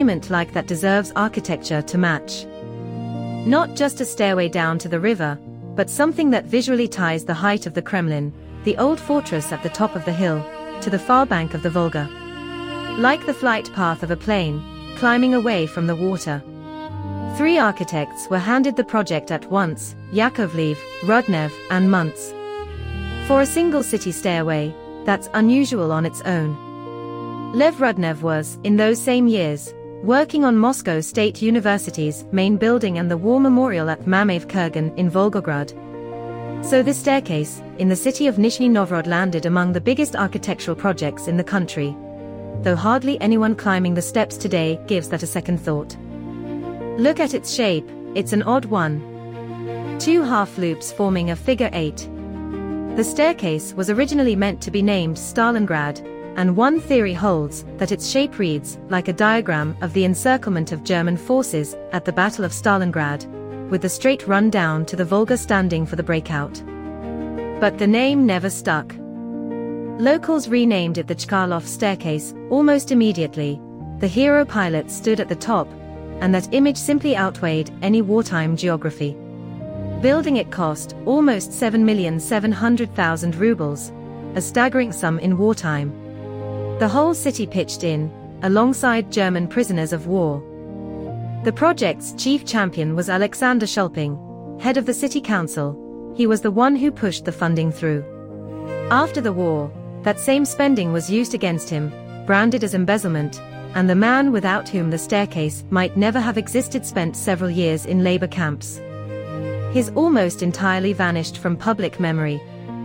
monument like that deserves architecture to match. Not just a stairway down to the river, but something that visually ties the height of the Kremlin, the old fortress at the top of the hill, to the far bank of the Volga. Like the flight path of a plane, climbing away from the water. 3 architects were handed the project at once, Yakovlev, Rudnev, and Muntz. For a single city stairway, that's unusual on its own. Lev Rudnev was, in those same years, working on Moscow State University's main building and the war memorial at Mamayev Kurgan in Volgograd. So this staircase, in the city of Nizhny Novgorod, landed among the biggest architectural projects in the country. Though hardly anyone climbing the steps today gives that a second thought. Look at its shape, it's an odd one. 2 half loops forming a figure 8. The staircase was originally meant to be named Stalingrad, and one theory holds that its shape reads like a diagram of the encirclement of German forces at the Battle of Stalingrad, with the straight run down to the Volga standing for the breakout. But the name never stuck. Locals renamed it the Chkalov staircase almost immediately. The hero pilot stood at the top, and that image simply outweighed any wartime geography. Building it cost almost 7,700,000 rubles, a staggering sum in wartime. The whole city pitched in, alongside German prisoners of war. The project's chief champion was Alexander Shulping, head of the city council. He was the one who pushed the funding through. After the war, that same spending was used against him, branded as embezzlement, and the man without whom the staircase might never have existed spent several years in labor camps. He's almost entirely vanished from public memory.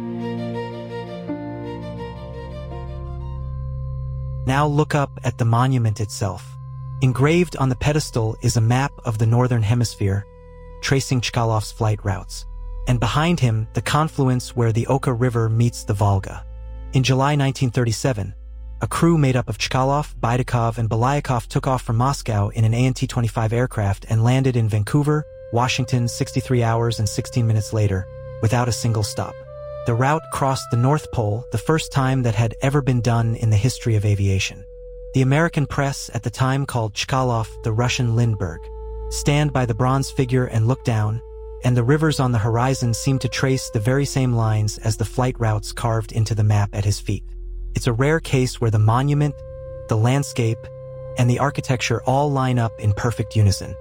Now look up at the monument itself. Engraved on the pedestal is a map of the Northern Hemisphere, tracing Chkalov's flight routes. And behind him, the confluence where the Oka River meets the Volga. In July 1937, a crew made up of Chkalov, Baidakov, and Belayakov took off from Moscow in an AN-T-25 aircraft and landed in Vancouver, Washington 63 hours and 16 minutes later, without a single stop. The route crossed the North Pole, the first time that had ever been done in the history of aviation. The American press at the time called Chkalov the Russian Lindbergh. Stand by the bronze figure and look down, and the rivers on the horizon seem to trace the very same lines as the flight routes carved into the map at his feet. It's a rare case where the monument, the landscape, and the architecture all line up in perfect unison.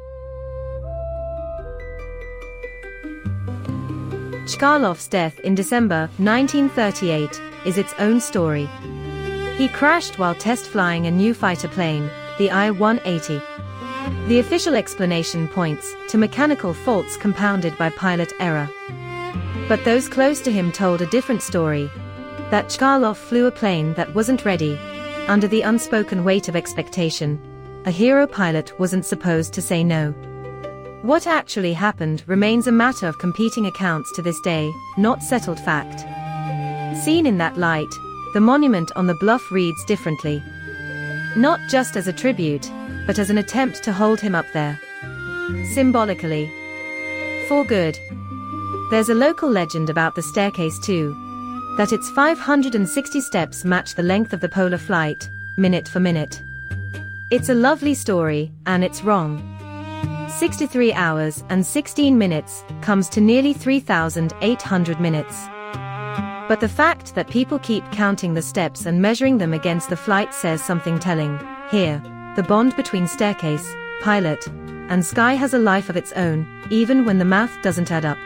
Chkalov's death in December 1938 is its own story. He crashed while test flying a new fighter plane, the I-180. The official explanation points to mechanical faults compounded by pilot error. But those close to him told a different story. That Chkalov flew a plane that wasn't ready, under the unspoken weight of expectation. A hero pilot wasn't supposed to say no. What actually happened remains a matter of competing accounts to this day, not settled fact. Seen in that light, the monument on the bluff reads differently. Not just as a tribute, but as an attempt to hold him up there. Symbolically. For good. There's a local legend about the staircase too. That its 560 steps match the length of the polar flight, minute for minute. It's a lovely story, and it's wrong. 63 hours and 16 minutes comes to nearly 3,800 minutes. But the fact that people keep counting the steps and measuring them against the flight says something telling. Here, the bond between staircase, pilot, and sky has a life of its own, even when the math doesn't add up.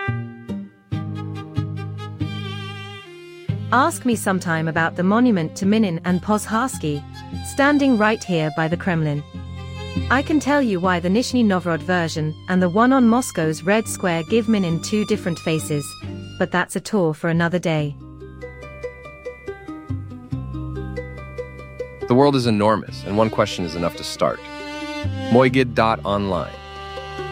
Ask me sometime about the monument to Minin and Pozharsky, standing right here by the Kremlin. I can tell you why the Nizhny Novgorod version and the one on Moscow's Red Square give Minin 2 different faces, but that's a tour for another day. The world is enormous, and one question is enough to start. Moigid.online.